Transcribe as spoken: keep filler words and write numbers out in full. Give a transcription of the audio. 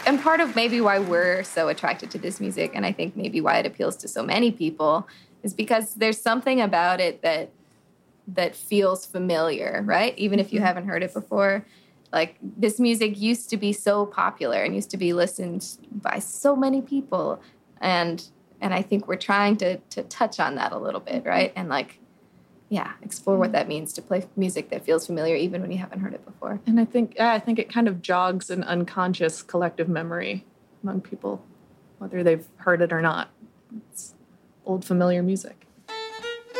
and part of maybe why we're so attracted to this music, and I think maybe why it appeals to so many people, is because there's something about it that that feels familiar, right? Even if you haven't heard it before. Like, this music used to be so popular and used to be listened by so many people. And and I think we're trying to to touch on that a little bit, right? And, like, yeah, explore what that means to play music that feels familiar even when you haven't heard it before. And I think yeah, I think it kind of jogs an unconscious collective memory among people, whether they've heard it or not. It's old familiar music.